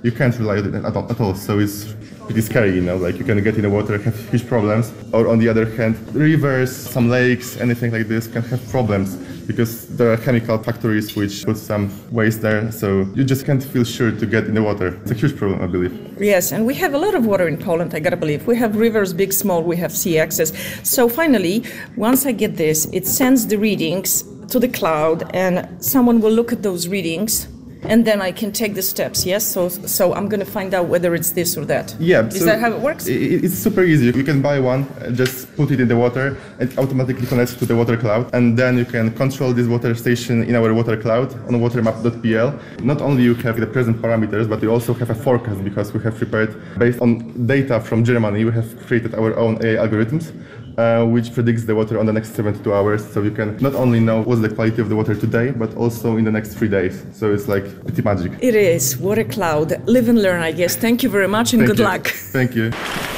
you can't rely on it at all. So it's pretty scary, like you can get in the water, have huge problems. Or on the other hand, rivers, some lakes, anything like this can have problems because there are chemical factories which put some waste there. So you just can't feel sure to get in the water. It's a huge problem, I believe. Yes, and we have a lot of water in Poland, I gotta believe. We have rivers, big, small, we have sea access. So finally, once I get this, it sends the readings to the cloud and someone will look at those readings and then I can take the steps, yes? So I'm going to find out whether it's this or that. Yeah. Is that how it works? It's super easy. You can buy one, just put it in the water, it automatically connects to the water cloud, and then you can control this water station in our water cloud on watermap.pl. Not only you have the present parameters, but you also have a forecast because we have prepared, based on data from Germany, we have created our own AI algorithms, which predicts the water on the next 72 hours. So you can not only know what's the quality of the water today, but also in the next 3 days. So it's like pretty magic. It is. What a cloud. Live and learn, I guess. Thank you very much and good luck. Thank you.